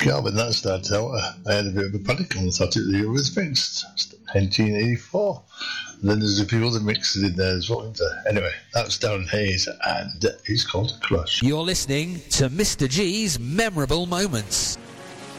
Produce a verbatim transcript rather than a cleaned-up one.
God, when that started out, I had a bit of a panic and I thought it was mixed. nineteen eighty-four. And then there's a few other mixes in there as well, isn't there? Anyway, that's Darren Hayes, and it's called Crush. You're listening to Mister G's Memorable Moments.